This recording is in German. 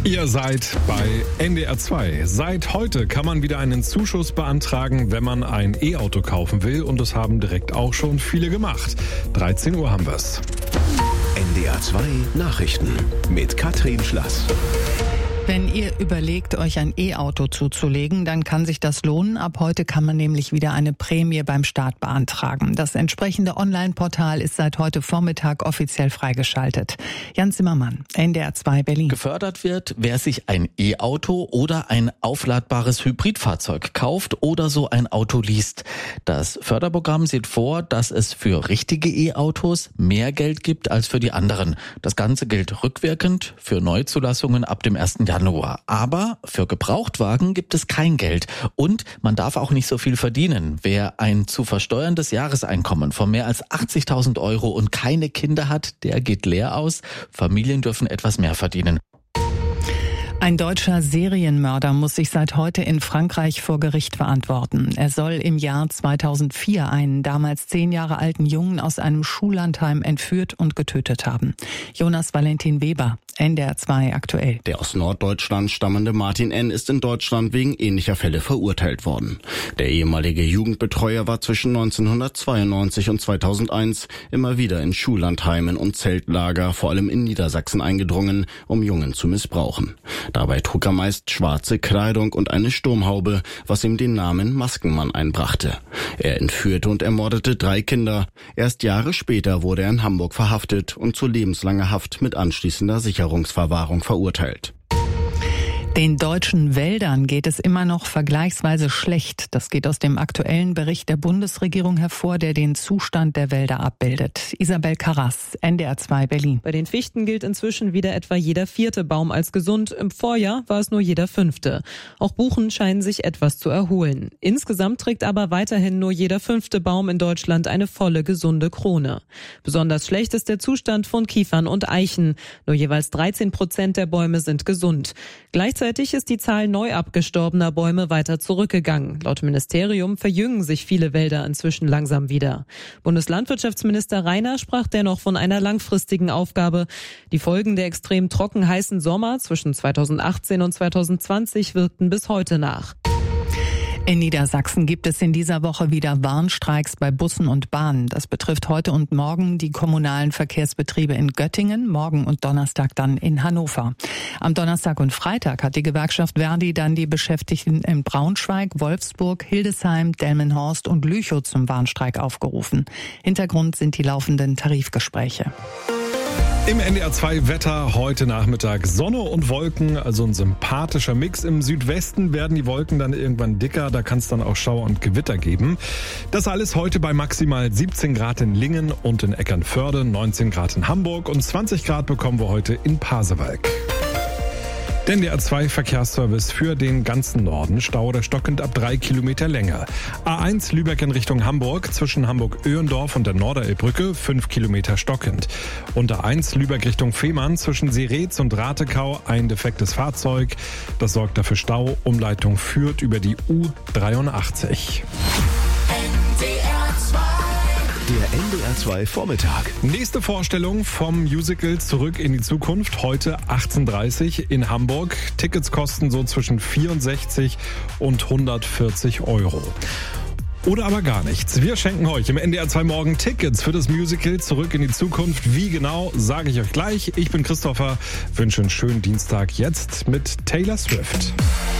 Ihr seid bei NDR 2. Seit heute kann man wieder einen Zuschuss beantragen, wenn man ein E-Auto kaufen will. Und das haben direkt auch schon viele gemacht. 13 Uhr haben wir's. NDR 2 Nachrichten mit Katrin Schlass. Wenn ihr überlegt, euch ein E-Auto zuzulegen, dann kann sich das lohnen. Ab heute kann man nämlich wieder eine Prämie beim Staat beantragen. Das entsprechende Online-Portal ist seit heute Vormittag offiziell freigeschaltet. Jan Zimmermann, NDR 2 Berlin. Gefördert wird, wer sich ein E-Auto oder ein aufladbares Hybridfahrzeug kauft oder so ein Auto least. Das Förderprogramm sieht vor, dass es für richtige E-Autos mehr Geld gibt als für die anderen. Das Ganze gilt rückwirkend für Neuzulassungen ab dem 1. Januar. Aber für Gebrauchtwagen gibt es kein Geld und man darf auch nicht so viel verdienen. Wer ein zu versteuerndes Jahreseinkommen von mehr als 80.000 € und keine Kinder hat, der geht leer aus. Familien dürfen etwas mehr verdienen. Ein deutscher Serienmörder muss sich seit heute in Frankreich vor Gericht verantworten. Er soll im Jahr 2004 einen damals 10 Jahre alten Jungen aus einem Schullandheim entführt und getötet haben. Jonas Valentin Weber, NDR 2 aktuell. Der aus Norddeutschland stammende Martin N. ist in Deutschland wegen ähnlicher Fälle verurteilt worden. Der ehemalige Jugendbetreuer war zwischen 1992 und 2001 immer wieder in Schullandheimen und Zeltlager, vor allem in Niedersachsen, eingedrungen, um Jungen zu missbrauchen. Dabei trug er meist schwarze Kleidung und eine Sturmhaube, was ihm den Namen Maskenmann einbrachte. Er entführte und ermordete 3 Kinder. Erst Jahre später wurde er in Hamburg verhaftet und zu lebenslanger Haft mit anschließender Sicherungsverwahrung verurteilt. Den deutschen Wäldern geht es immer noch vergleichsweise schlecht. Das geht aus dem aktuellen Bericht der Bundesregierung hervor, der den Zustand der Wälder abbildet. Isabel Karras, NDR 2 Berlin. Bei den Fichten gilt inzwischen wieder etwa jeder 4. Baum als gesund. Im Vorjahr war es nur jeder 5. Auch Buchen scheinen sich etwas zu erholen. Insgesamt trägt aber weiterhin nur jeder 5. Baum in Deutschland eine volle, gesunde Krone. Besonders schlecht ist der Zustand von Kiefern und Eichen. Nur jeweils 13% der Bäume sind gesund. Gleichzeitig ist die Zahl neu abgestorbener Bäume weiter zurückgegangen. Laut Ministerium verjüngen sich viele Wälder inzwischen langsam wieder. Bundeslandwirtschaftsminister Reiner sprach dennoch von einer langfristigen Aufgabe. Die Folgen der extrem trocken heißen Sommer zwischen 2018 und 2020 wirkten bis heute nach. In Niedersachsen gibt es in dieser Woche wieder Warnstreiks bei Bussen und Bahnen. Das betrifft heute und morgen die kommunalen Verkehrsbetriebe in Göttingen, morgen und Donnerstag dann in Hannover. Am Donnerstag und Freitag hat die Gewerkschaft Verdi dann die Beschäftigten in Braunschweig, Wolfsburg, Hildesheim, Delmenhorst und Lüchow zum Warnstreik aufgerufen. Hintergrund sind die laufenden Tarifgespräche. Im NDR 2 Wetter heute Nachmittag Sonne und Wolken, also ein sympathischer Mix. Im Südwesten werden die Wolken dann irgendwann dicker, da kann es dann auch Schauer und Gewitter geben. Das alles heute bei maximal 17 Grad in Lingen und in Eckernförde, 19 Grad in Hamburg und 20 Grad bekommen wir heute in Pasewalk. Der NDR 2 Verkehrsservice für den ganzen Norden. Stau oder stockend ab 3 Kilometer Länge. A1 Lübeck in Richtung Hamburg, zwischen Hamburg-Öhendorf und der Norderelbbrücke 5 Kilometer stockend. Und A1 Lübeck Richtung Fehmarn, zwischen Seretz und Ratekau ein defektes Fahrzeug. Das sorgt dafür Stau. Umleitung führt über die U83. Der NDR 2 Vormittag. Nächste Vorstellung vom Musical Zurück in die Zukunft, heute 18:30 Uhr in Hamburg. Tickets kosten so zwischen 64 und 140 €. Oder aber gar nichts. Wir schenken euch im NDR 2 Morgen Tickets für das Musical Zurück in die Zukunft. Wie genau, sage ich euch gleich. Ich bin Christopher, wünsche einen schönen Dienstag jetzt mit Taylor Swift.